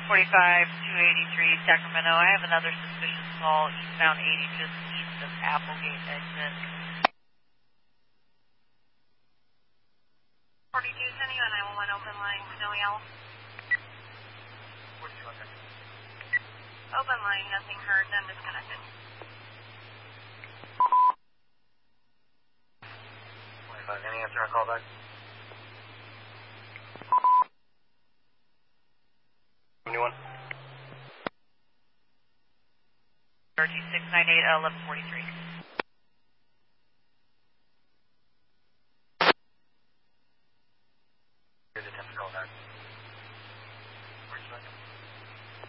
283 Sacramento. I have another suspicious call eastbound 80 just east of Applegate exit. 42 sending on 911 open line, Snowy Owl. Open line, nothing heard, then disconnected. 25, any answer on callback? Anyone? RG 698 1143.